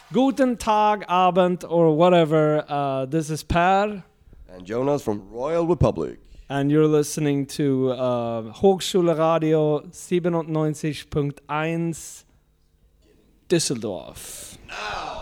Guten Tag, Abend, or whatever. This is Per. And Jonas from Royal Republic. And you're listening to Hochschulradio 97.1 Düsseldorf.